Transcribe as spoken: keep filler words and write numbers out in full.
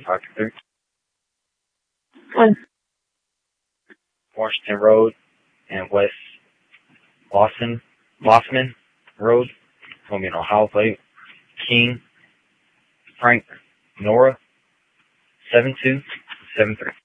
five three. One. Washington Road and West Lawson, Lossman Road, going to be an Ohio plate. King Frank Nora, seven two seven three.